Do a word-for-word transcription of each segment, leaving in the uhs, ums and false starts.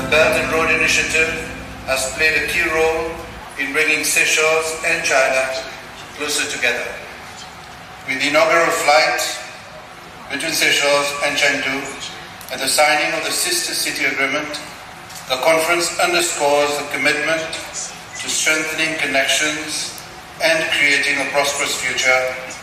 Belt and Road Initiative has played a key role in bringing Seychelles and China closer together. With the inaugural flight between Seychelles and Chengdu and the signing of the Sister City Agreement, the conference underscores the commitment to strengthening connections and creating a prosperous future.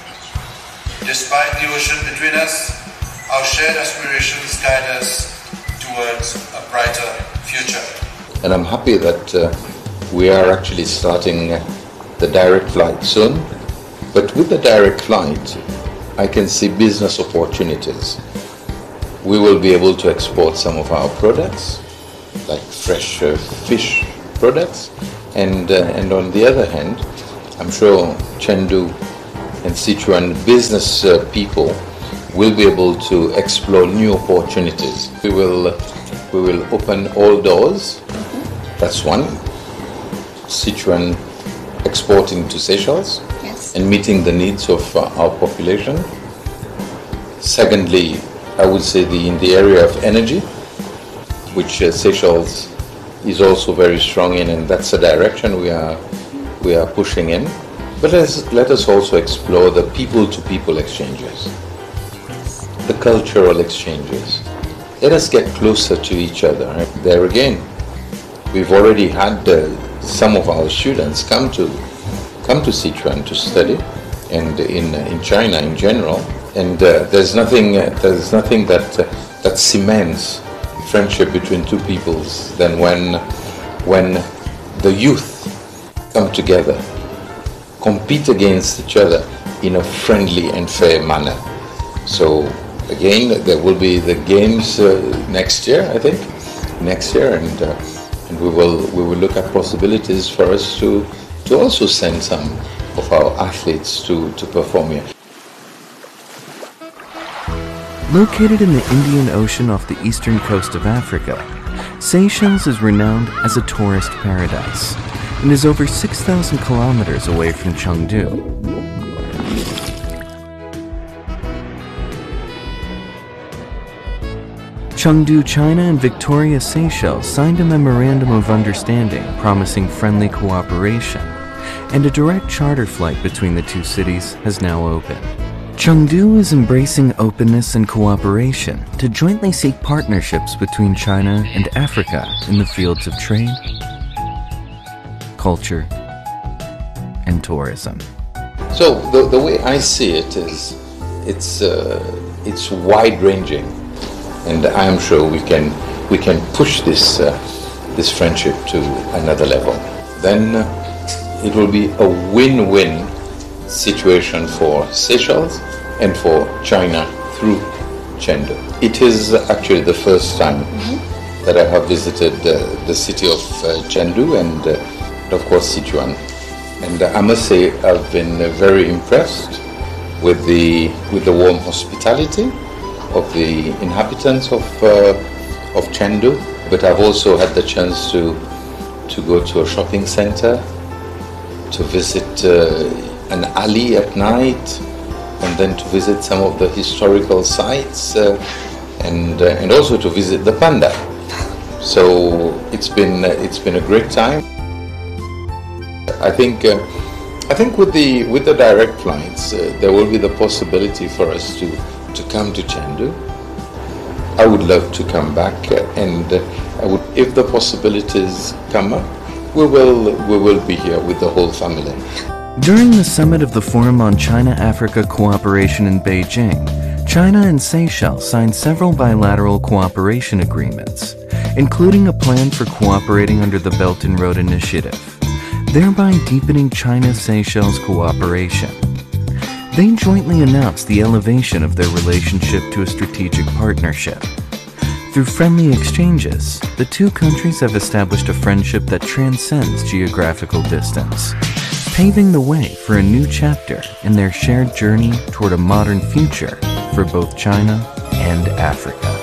Despite the ocean between us, our shared aspirations guide us towards a brighter future. And I'm happy that uh, we are actually starting the direct flight soon. But with the direct flight, I can see business opportunities. We will be able to export some of our products, like fresh uh, fish products. And, uh, and on the other hand, I'm sure Chengdu and Sichuan business uh, people will be able to explore new opportunities. We will, we will open all doors. That's one. Sichuan exporting to Seychelles, yes, and meeting the needs of uh, our population. Secondly, I would say the in the area of energy, which uh, Seychelles is also very strong in, and that's the direction we are we are pushing in. But let's, let us also explore the people-to-people exchanges, the cultural exchanges. Let us get closer to each other. Right? There again, we've already had uh, some of our students come to come to Sichuan to study, and in in China in general. And uh, there's nothing uh, there's nothing that uh, that cements friendship between two peoples than when when the youth come together, compete against each other in a friendly and fair manner. So again, there will be the games uh, next year, I think, next year, and uh, and we will we will look at possibilities for us to to also send some of our athletes to to perform here. Located in the Indian Ocean off the eastern coast of Africa, Seychelles is renowned as a tourist paradise and is over six thousand kilometers away from Chengdu. Chengdu, China and Victoria, Seychelles signed a memorandum of understanding promising friendly cooperation, and a direct charter flight between the two cities has now opened. Chengdu is embracing openness and cooperation to jointly seek partnerships between China and Africa in the fields of trade, culture, and tourism. So the, the way I see it is, it's uh, it's wide-ranging, and I am sure we can we can push this uh, this friendship to another level. Then uh, it will be a win-win situation for Seychelles and for China through Chengdu. It is actually the first time mm-hmm. that I have visited uh, the city of uh, Chengdu and, uh, of course, Sichuan. And uh, I must say I've been uh, very impressed with the with the warm hospitality of the inhabitants of uh, of Chengdu. But I've also had the chance to to go to a shopping center, to visit uh, an alley at night, and then to visit some of the historical sites, uh, and uh, and also to visit the panda. So it's been uh, it's been a great time. I think uh, I think with the with the direct flights, uh, there will be the possibility for us to to come to Chengdu. I would love to come back, uh, and uh, I would, if the possibilities come up, we will we will be here with the whole family. During the summit of the Forum on China-Africa Cooperation in Beijing, China and Seychelles signed several bilateral cooperation agreements, including a plan for cooperating under the Belt and Road Initiative, thereby deepening China-Seychelles cooperation. They jointly announced the elevation of their relationship to a strategic partnership. Through friendly exchanges, the two countries have established a friendship that transcends geographical distance, paving the way for a new chapter in their shared journey toward a modern future for both China and Africa.